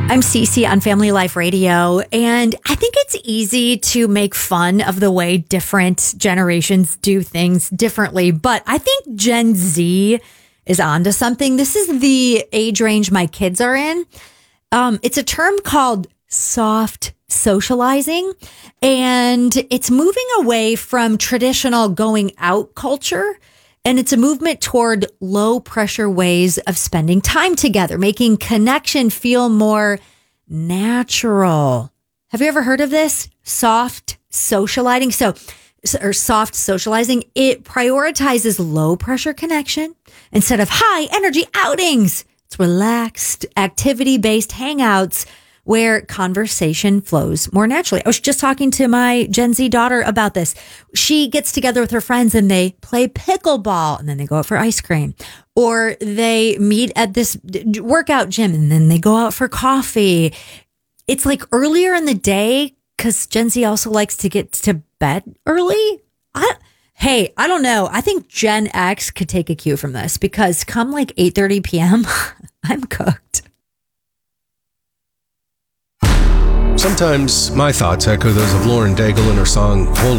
I'm Cece on Family Life Radio, and I think it's easy to make fun of the way different generations do things differently, but I think Gen Z is onto something. This is the age range my kids are in. It's a term called soft socializing, and it's moving away from traditional going out culture. And it's a movement toward low pressure ways of spending time together, making connection feel more natural. Have you ever heard of this? Soft socializing. Or soft socializing. It prioritizes low pressure connection instead of high energy outings. It's relaxed, activity based hangouts where conversation flows more naturally. I was just talking to my Gen Z daughter about this. She gets together with her friends and they play pickleball and then they go out for ice cream, or they meet at this workout gym and then they go out for coffee. It's like earlier in the day because Gen Z also likes to get to bed early. I don't know. I think Gen X could take a cue from this because come like 8:30 p.m., I'm cooked. Sometimes my thoughts echo those of Lauren Daigle in her song Whole